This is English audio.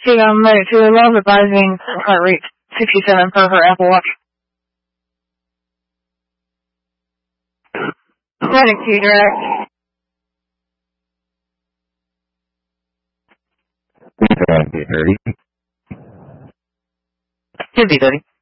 Hey, I'm ready to love advising heart rate 67 for her Apple Watch. Heading to you direct. 30. Should be 30.